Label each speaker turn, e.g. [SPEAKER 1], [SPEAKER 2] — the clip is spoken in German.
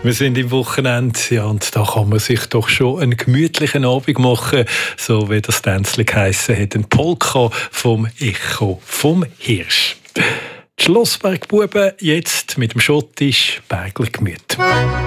[SPEAKER 1] Wir sind im Wochenende, ja, und da kann man sich doch schon einen gemütlichen Abend machen, so wie das Tänzchen geheissen hat, ein Polka vom Echo vom Hirsch. Die Schlossbergbuben jetzt mit dem Schottisch Berglergemüt.